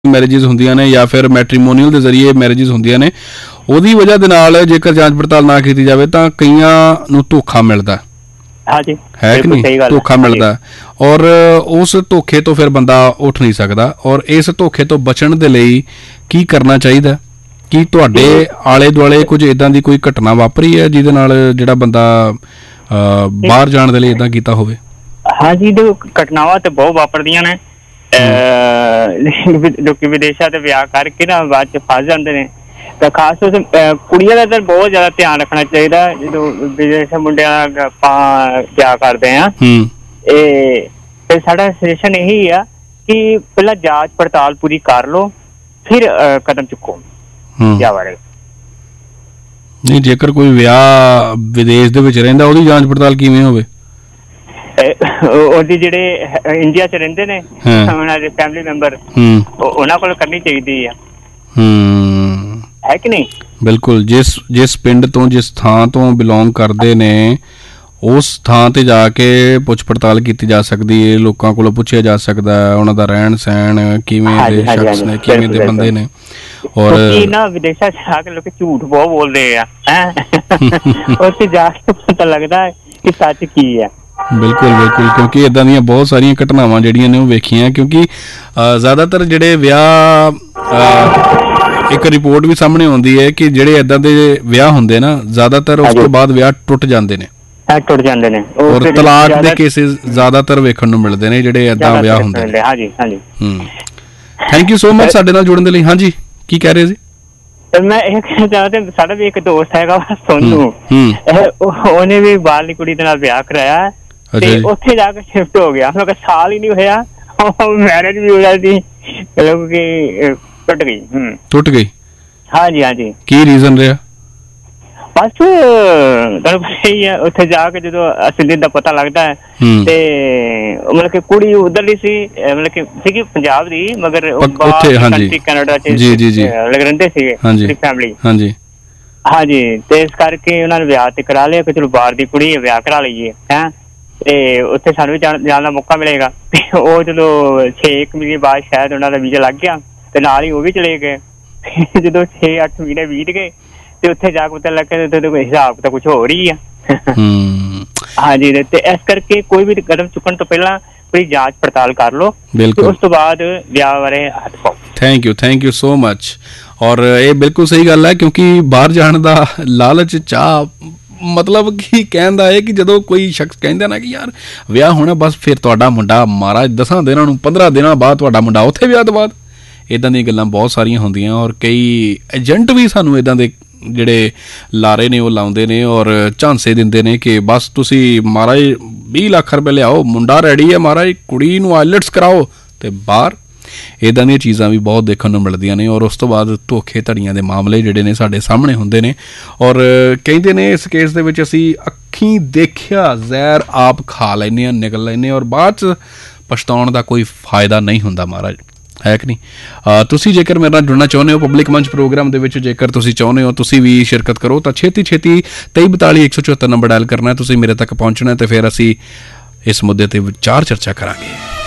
Marriages ਹੁੰਦੀਆਂ ਨੇ ਜਾਂ ਫਿਰ ਮੈਟਰੀਮੋਨੀਅਲ ਦੇ ਜ਼ਰੀਏ ਮੈਰਿਜਿਸ ਹੁੰਦੀਆਂ ਨੇ, ਉਹਦੀ ਵਜ੍ਹਾ ਦੇ ਨਾਲ ਜੇਕਰ ਜਾਂਚ ਪੜਤਾਲ ਨਾ ਕੀਤੀ ਜਾਵੇ ਤਾਂ ਕਈਆਂ ਨੂੰ ਧੋਖਾ ਮਿਲਦਾ ਹੈ ਕਿ ਨਹੀਂ, ਧੋਖਾ ਮਿਲਦਾ ਔਰ ਉਸ ਧੋਖੇ ਤੋਂ ਫਿਰ ਬੰਦਾ ਉੱਠ ਨਹੀਂ ਸਕਦਾ। ਔਰ ਇਸ ਧੋਖੇ ਤੋਂ ਬਚਣ ਦੇ ਲਈ ਕੀ ਕਰਨਾ ਚਾਹੀਦਾ? ਕੀ ਤੁਹਾਡੇ ਆਲੇ ਦੁਆਲੇ ਕੁਝ ਇੱਦਾਂ ਦੀ ਕੋਈ ਘਟਨਾ ਵਾਪਰੀ ਹੈ ਜਿਹਦੇ ਨਾਲ ਜਿਹੜਾ ਬੰਦਾ ਬਾਹਰ ਜਾਣ ਦੇ ਲਈ ਇੱਦਾਂ ਕੀਤਾ ਹੋਵੇ? ਹਾਂਜੀ, ਘਟਨਾਵਾਂ ਤੇ ਬਹੁਤ ਵਾਪਰਦੀਆਂ ਨੇ। ਲੋਕੀ ਵਿਦੇਸ਼ਾਂ ਤੇ ਵਿਆਹ ਕਰਕੇ ਨਾ ਬਾਅਦ ਚ ਫਸ ਜਾਂਦੇ ਨੇ। ਤਾਂ ਖਾਸ ਤੌਰ ਤੇ ਕੁੜੀਆਂ ਦਾ ਤਾਂ ਬਹੁਤ ਜ਼ਿਆਦਾ ਧਿਆਨ ਰੱਖਣਾ ਚਾਹੀਦਾ ਜਦੋਂ ਵਿਦੇਸ਼ ਮੁੰਡਿਆਂ ਆਪਾਂ ਵਿਆਹ ਕਰਦੇ ਹਾਂ। ਇਹ ਤੇ ਸਾਡਾ ਸੁਜੈਸ਼ਨ ਇਹੀ ਆ ਕਿ ਪਹਿਲਾਂ ਜਾਂਚ ਪੜਤਾਲ ਪੂਰੀ ਕਰ ਲਓ, ਫਿਰ ਕਦਮ ਚੁੱਕੋ ਵਿਆਹ ਬਾਰੇ। ਨਹੀਂ, ਜੇਕਰ ਕੋਈ ਵਿਆਹ ਵਿਦੇਸ਼ ਦੇ ਵਿੱਚ ਰਹਿੰਦਾ ਉਹਦੀ ਜਾਂਚ ਪੜਤਾਲ ਕਿਵੇਂ ਹੋਵੇ? ਉਹਦੀ ਜਿਹੜੇ ਇੰਡੀਆ ਚ ਰਹਿੰਦੇ ਨੇ ਉਹਨਾਂ ਦੇ ਫੈਮਿਲੀ ਮੈਂਬਰ, ਉਹਨਾਂ ਕੋਲ ਕਰਨੀ ਚਾਹੀਦੀ ਆ, ਹੈ ਕਿ ਨਹੀਂ? ਬਿਲਕੁਲ। ਜਿਸ ਪਿੰਡ ਤੋਂ, ਜਿਸ ਥਾਂ ਤੋਂ ਬਿਲੋਂਗ ਕਰਦੇ ਨੇ, ਉਸ ਥਾਂ ਤੇ ਜਾ ਕੇ ਪੁੱਛ ਪੜਤਾਲ ਕੀਤੀ ਜਾ ਸਕਦੀ ਹੈ, ਲੋਕਾਂ ਕੋਲੋਂ ਪੁੱਛਿਆ ਜਾ ਸਕਦਾ ਹੈ ਉਹਨਾਂ ਦਾ ਰਹਿਣ ਸਹਿਣ ਕਿਵੇਂ ਦੇ ਸ਼ਖਸ ਨੇ, ਕਿਵੇਂ ਦੇ ਬੰਦੇ ਨੇ। ਔਰ ਨਾ ਵਿਦੇਸ਼ਾਂ ਚ ਆ ਕੇ ਲੋਕ ਝੂਠ ਬਹੁਤ ਬੋਲਦੇ ਆ, ਉੱਥੇ ਜਾ ਕੇ ਪਤਾ ਲੱਗਦਾ ਕਿ ਸੱਚ ਕੀ ਹੈ। ਬਿਲਕੁਲ ਬਿਲਕੁਲ, ਕਿਉਂਕਿ ਇੱਦਾਂ ਦੀਆਂ ਬਹੁਤ ਸਾਰੀਆਂ ਘਟਨਾਵਾਂ ਜਿਹੜੀਆਂ ਨੇ ਉਹ ਵੇਖੀਆਂ। ਕਿਉਂਕਿ ਜ਼ਿਆਦਾਤਰ ਜਿਹੜੇ ਵਿਆਹ, ਇੱਕ ਰਿਪੋਰਟ ਵੀ ਸਾਹਮਣੇ ਆਉਂਦੀ ਹੈ ਕਿ ਜਿਹੜੇ ਇੱਦਾਂ ਦੇ ਵਿਆਹ ਹੁੰਦੇ ਨਾ, ਜ਼ਿਆਦਾਤਰ ਉਸ ਤੋਂ ਬਾਅਦ ਵਿਆਹ ਟੁੱਟ ਜਾਂਦੇ ਨੇ ਔਰ ਤਲਾਕ ਦੇ ਕੇਸਿਸ ਜ਼ਿਆਦਾਤਰ ਵੇਖਣ ਨੂੰ ਮਿਲਦੇ ਨੇ ਜਿਹੜੇ ਏਦਾਂ ਵਿਆਹ ਹੁੰਦੇ ਨੇ। ਹਾਂਜੀ ਹਾਂਜੀ। ਥੈਂਕ ਯੂ ਸੋ ਮਚ ਸਾਡੇ ਨਾਲ ਜੁੜਨ ਦੇ ਲਈ। ਹਾਂਜੀ, ਕੀ ਕਹਿ ਰਹੇ ਸੀ? ਮੈਂ ਇਹ ਕਹਿਣਾ ਚਾਹੁੰਦਾ, ਸਾਡਾ ਵੀ ਇੱਕ ਦੋਸਤ ਹੈਗਾ ਸੋਨੂ, ਉਹਨੇ ਵੀ ਬਾਹਰਲੀ ਕੁੜੀ ਦੇ ਨਾਲ ਵਿਆਹ ਕਰਾਇਆ ਤੇ ਉੱਥੇ ਜਾ ਕੇ ਸ਼ਿਫਟ ਹੋ ਗਿਆ। ਸਾਲ ਹੀ ਨਹੀਂ ਹੋਇਆ ਮੈਰਿਜ ਵੀ ਹੋ ਜਾਂਦੀ, ਟੁੱਟ ਗਈ। ਹਾਂਜੀ ਹਾਂਜੀ। ਕੀ ਰੀਜ਼ਨ ਰਿਹਾ? ਬਸ ਤੁਹਾਨੂੰ ਪਤਾ ਹੀ ਹੈ, ਉੱਥੇ ਜਾ ਕੇ ਜਦੋਂ ਅਸਲੀਅਤ ਦਾ ਪਤਾ ਲੱਗਦਾ ਹੈ ਤੇ ਮਤਲਬ ਕਿ ਕੁੜੀ ਉਧਰਲੀ ਸੀ, ਮਤਲਬ ਕਿ ਸੀਗੀ ਪੰਜਾਬ ਦੀ, ਮਗਰ ਕੈਨੇਡਾ ਚ ਰਹਿੰਦੇ ਸੀਗੇ ਫੈਮਿਲੀ। ਹਾਂਜੀ ਹਾਂਜੀ। ਤੇ ਇਸ ਕਰਕੇ ਉਹਨਾਂ ਨੇ ਵਿਆਹ ਤੇ ਕਰਾ ਲਿਆ ਕਿ ਚਲੋ ਬਾਹਰ ਦੀ ਕੁੜੀ ਵਿਆਹ ਕਰਾ ਲਈਏ, ਹੈਂ, ਤੇ ਉੱਥੇ ਸਾਨੂੰ ਵੀ ਜਾਣ ਦਾ ਮੌਕਾ ਮਿਲੇਗਾ। ਉਹ ਜਦੋਂ 6 ਮਹੀਨੇ ਬਾਅਦ ਸ਼ਾਇਦ ਉਹਨਾਂ ਦਾ ਵੀਜ਼ਾ ਲੱਗ ਗਿਆ ਤੇ ਨਾਲ ਹੀ ਉਹ ਵੀ ਚਲੇ ਗਏ। ਜਦੋਂ 6-8 ਮਹੀਨੇ ਬੀਤ ਗਏ ਤੇ ਉੱਥੇ ਜਾ ਕੇ ਪਤਾ ਲੱਗਿਆ ਹਿਸਾਬ ਤਾਂ ਕੁਛ ਹੋਰ ਹੀ ਆ। ਹਾਂਜੀ, ਤੇ ਇਸ ਕਰਕੇ ਕੋਈ ਵੀ ਕਦਮ ਚੁੱਕਣ ਤੋਂ ਪਹਿਲਾਂ ਪੂਰੀ ਜਾਂਚ ਪੜਤਾਲ ਕਰ ਲਓ, ਉਸ ਤੋਂ ਬਾਅਦ ਵਿਆਹ ਬਾਰੇ ਹੱਥ ਪਾਓ। Thank you so much. ਔਰ ਇਹ ਬਿਲਕੁਲ ਸਹੀ ਗੱਲ ਹੈ, ਕਿਉਂਕਿ ਬਾਹਰ ਜਾਣ ਦਾ ਲਾਲਚ, ਚਾਹ, ਮਤਲਬ ਕੀ ਕਹਿਣ ਦਾ ਹੈ ਕਿ ਜਦੋਂ ਕੋਈ ਸ਼ਖਸ ਕਹਿੰਦਾ ਨਾ ਕਿ ਯਾਰ ਵਿਆਹ ਹੋਣਾ, ਬਸ ਫਿਰ ਤੁਹਾਡਾ ਮੁੰਡਾ ਮਹਾਰਾਜ 10 ਦਿਨਾਂ ਨੂੰ 15 ਦਿਨਾਂ ਬਾਅਦ ਤੁਹਾਡਾ ਮੁੰਡਾ ਉੱਥੇ ਵਿਆਹ ਤੋਂ ਬਾਅਦ, ਇੱਦਾਂ ਦੀਆਂ ਗੱਲਾਂ ਬਹੁਤ ਸਾਰੀਆਂ ਹੁੰਦੀਆਂ। ਔਰ ਕਈ ਏਜੰਟ ਵੀ ਸਾਨੂੰ ਇੱਦਾਂ ਦੇ ਜਿਹੜੇ ਲਾਰੇ ਨੇ ਉਹ ਲਾਉਂਦੇ ਨੇ ਔਰ ਝਾਂਸੇ ਦਿੰਦੇ ਨੇ ਕਿ ਬਸ ਤੁਸੀਂ ਮਹਾਰਾਜ 20 ਲੱਖ ਰੁਪਏ ਲਿਆਓ, ਮੁੰਡਾ ਰੈਡੀ ਹੈ ਮਹਾਰਾਜ, ਕੁੜੀ ਨੂੰ ਆਈਲੈਟਸ ਕਰਾਓ ਤੇ ਬਾਹਰ। ਇੱਦਾਂ ਦੀਆਂ ਚੀਜ਼ਾਂ ਵੀ ਬਹੁਤ ਦੇਖਣ ਨੂੰ ਮਿਲਦੀਆਂ ਨੇ। ਔਰ ਉਸ ਤੋਂ ਬਾਅਦ ਧੋਖੇ ਧੜੀਆਂ ਦੇ ਮਾਮਲੇ ਜਿਹੜੇ ਨੇ ਸਾਡੇ ਸਾਹਮਣੇ ਹੁੰਦੇ ਨੇ। ਔਰ ਕਹਿੰਦੇ ਨੇ ਇਸ ਕੇਸ ਦੇ ਵਿੱਚ ਅਸੀਂ ਅੱਖੀਂ ਦੇਖਿਆ ਜ਼ਹਿਰ ਆਪ ਖਾ ਲੈਂਦੇ ਹਾਂ, ਨਿਕਲ ਲੈਂਦੇ ਹਾਂ, ਔਰ ਬਾਅਦ 'ਚ ਪਛਤਾਉਣ ਦਾ ਕੋਈ ਫਾਇਦਾ ਨਹੀਂ ਹੁੰਦਾ ਮਹਾਰਾਜ, ਹੈ ਕਿ ਨਹੀਂ? ਤੁਸੀਂ ਜੇਕਰ ਮੇਰੇ ਨਾਲ ਜੁੜਨਾ ਚਾਹੁੰਦੇ ਹੋ ਪਬਲਿਕ ਮੰਚ ਪ੍ਰੋਗਰਾਮ ਦੇ ਵਿੱਚ, ਜੇਕਰ ਤੁਸੀਂ ਚਾਹੁੰਦੇ ਹੋ ਤੁਸੀਂ ਵੀ ਸ਼ਿਰਕਤ ਕਰੋ ਤਾਂ ਛੇਤੀ 2342 174 ਨੰਬਰ ਡਾਇਲ ਕਰਨਾ, ਤੁਸੀਂ ਮੇਰੇ ਤੱਕ ਪਹੁੰਚਣਾ ਤੇ ਫਿਰ ਅਸੀਂ ਇਸ ਮੁੱਦੇ ਤੇ ਵਿਚਾਰ ਚਰਚਾ ਕਰਾਂਗੇ।